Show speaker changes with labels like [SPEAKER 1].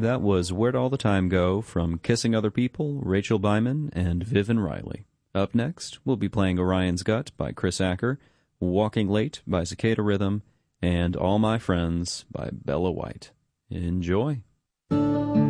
[SPEAKER 1] That was Where'd All the Time Go from Kissing Other People, Rachel Byman, and Vivian Riley. Up next, we'll be playing Orion's Gut by Chris Acker, Walking Late by Cicada Rhythm, and All My Friends by Bella White. Enjoy.